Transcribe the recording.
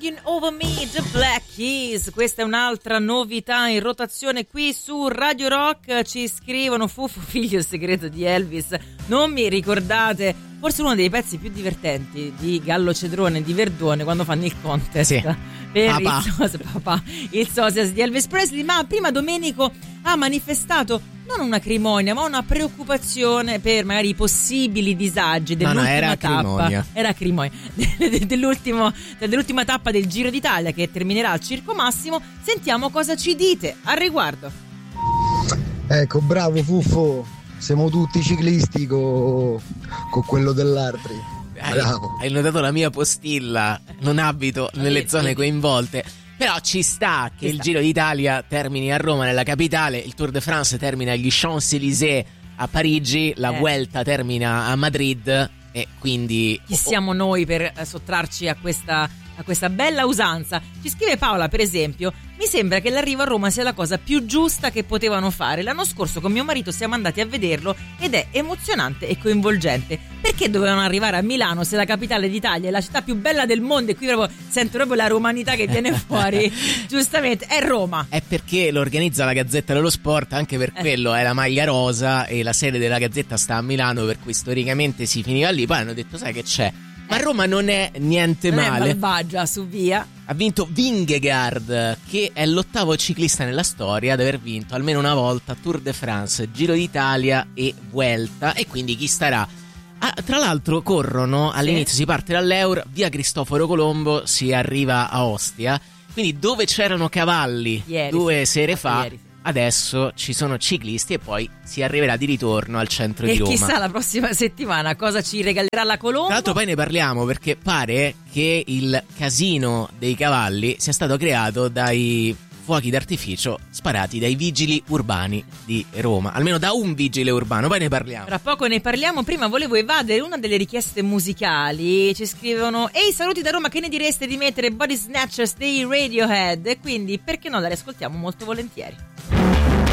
Hanging Over Me, The Black Keys. Questa è un'altra novità in rotazione qui su Radio Rock. Ci scrivono: Fufu, figlio segreto di Elvis. Non mi ricordate forse uno dei pezzi più divertenti di Gallo Cedrone di Verdone, quando fanno il contest, sì, per il Sosias di Elvis Presley. Ma prima Domenico ha manifestato non una acrimonia ma una preoccupazione per magari i possibili disagi dell'ultima tappa. Era acrimonia dell'ultima tappa del Giro d'Italia, che terminerà al Circo Massimo. Sentiamo cosa ci dite al riguardo. Ecco, bravo Fuffo, siamo tutti ciclisti con quello dell'Artri. Bravo. Hai notato la mia postilla? Non abito nelle zone coinvolte. Però ci sta che il Giro d'Italia termini a Roma, nella capitale, il Tour de France termina agli Champs-Élysées a Parigi, la Vuelta termina a Madrid, e quindi... Chi siamo noi per sottrarci a questa bella usanza? Ci scrive Paola, per esempio: mi sembra che l'arrivo a Roma sia la cosa più giusta che potevano fare. L'anno scorso con mio marito siamo andati a vederlo ed è emozionante e coinvolgente. Perché dovevano arrivare a Milano se la capitale d'Italia è la città più bella del mondo? E qui sento proprio la romanità che viene fuori. Giustamente, è Roma. È perché lo organizza la Gazzetta dello Sport, anche per quello è la maglia rosa e la sede della Gazzetta sta a Milano, per cui storicamente si finiva lì. Poi hanno detto: sai che c'è? Ma Roma non è niente non male. È malvagia, su via. Ha vinto Vingegaard, che è l'8º ciclista nella storia ad aver vinto almeno una volta Tour de France, Giro d'Italia e Vuelta, e quindi chi starà? Tra l'altro corrono, all'inizio si parte dall'Eur, via Cristoforo Colombo si arriva a Ostia, quindi dove c'erano cavalli 2 sere fa, adesso ci sono ciclisti, e poi si arriverà di ritorno al centro di Roma. E chissà la prossima settimana cosa ci regalerà la Colombo. Tra l'altro poi ne parliamo, perché pare che il casino dei cavalli sia stato creato dai fuochi d'artificio sparati dai vigili urbani di Roma, almeno da un vigile urbano. Poi ne parliamo. Tra poco ne parliamo. Prima volevo evadere una delle richieste musicali. Ci scrivono: ehi, saluti da Roma, che ne direste di mettere Body Snatchers dei Radiohead? E quindi perché no, la riascoltiamo molto volentieri.